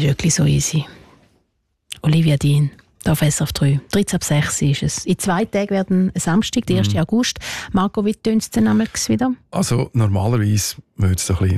ist wirklich so easy. Olivia Dean, hier auf SRF 3. 13:06 ist es. In 2 Tagen werden Samstag, der 1. August. Marco, wie tönt es denn wieder? Also normalerweise würde es so ein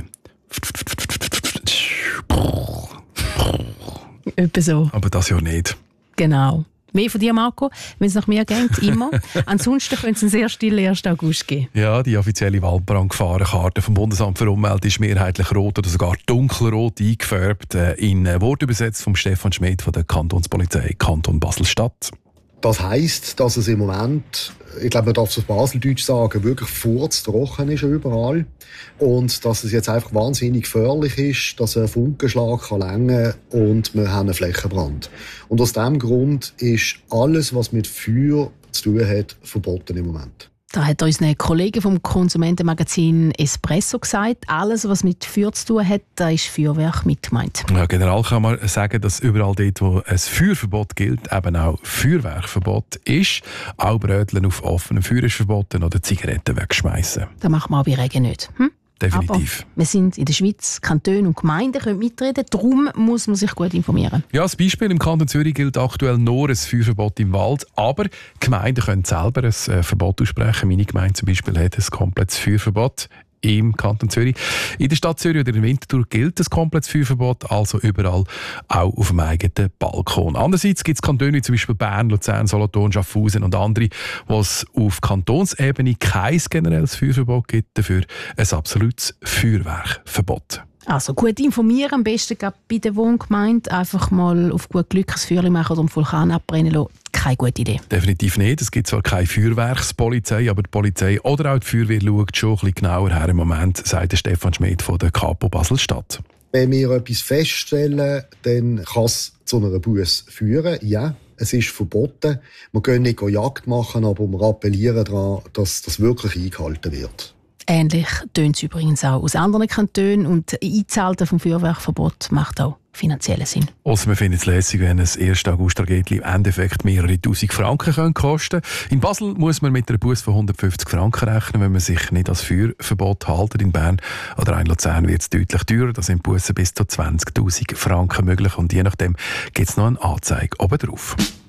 bisschen... Etwa so. Aber das Jahr nicht. Genau. Mehr von dir, Marco, wenn es nach mir geht, immer. Ansonsten könnte es einen sehr stillen 1. August geben. Ja, die offizielle Waldbrandgefahrenkarte vom Bundesamt für Umwelt ist mehrheitlich rot oder sogar dunkelrot eingefärbt. In Wort übersetzt von Stefan Schmid von der Kantonspolizei Kanton Basel-Stadt. Das heisst, dass es im Moment, ich glaube, man darf es auf Baseldeutsch sagen, wirklich furztrocken ist überall. Und dass es jetzt einfach wahnsinnig gefährlich ist, dass ein Funkenschlag reichen kann und wir haben einen Flächenbrand. Und aus diesem Grund ist alles, was mit Feuer zu tun hat, verboten im Moment. Da hat uns ein Kollege vom Konsumentenmagazin Espresso gesagt, alles, was mit Feuer zu tun hat, da ist Feuerwerk mit gemeint. Ja, generell kann man sagen, dass überall dort, wo ein Feuerverbot gilt, eben auch Feuerwerkverbot ist. Auch Bröteln auf offenem Feuer ist verboten oder Zigaretten wegschmeißen. Das macht man auch bei Regen nicht. Definitiv. Aber wir sind in der Schweiz, Kantone und Gemeinden können mitreden, darum muss man sich gut informieren. Ja, als Beispiel im Kanton Zürich gilt aktuell nur ein Feuerverbot im Wald, aber Gemeinden können selber ein Verbot aussprechen. Meine Gemeinde zum Beispiel hat ein komplettes Feuerverbot im Kanton Zürich. In der Stadt Zürich oder in Winterthur gilt das komplettes Feuerverbot, also überall, auch auf dem eigenen Balkon. Andererseits gibt es Kantone wie zum Beispiel Bern, Luzern, Solothurn, Schaffhausen und andere, wo es auf Kantonsebene kein generelles Feuerverbot gibt, dafür ein absolutes Feuerwerkverbot. Also gut informieren, am besten bei der Wohngemeinde. Einfach mal auf gut Glück ein Feuer machen oder einen Vulkan abbrennen lassen. Keine gute Idee. Definitiv nicht. Es gibt zwar keine Feuerwerkspolizei, aber die Polizei oder auch die Feuerwehr schaut schon ein bisschen genauer her im Moment, sagt der Stefan Schmid von der Kapo Basel-Stadt. Wenn wir etwas feststellen, dann kann es zu einer Busse führen. Ja, es ist verboten. Wir können nicht Jagd machen, aber wir appellieren daran, dass das wirklich eingehalten wird. Ähnlich tönt es übrigens auch aus anderen Kantonen und Einzahlen vom Feuerwerkverbot macht auch finanziellen Sinn. Also wir finden es lässig, wenn ein 1. August-Tragödie im Endeffekt mehrere Tausend Franken kosten kann. In Basel muss man mit einer Busse von 150 Franken rechnen, wenn man sich nicht als Feuerverbot hält. In Bern oder in Luzern wird es deutlich teurer. Da sind Bussen bis zu 20'000 Franken möglich und je nachdem gibt es noch eine Anzeige oben drauf.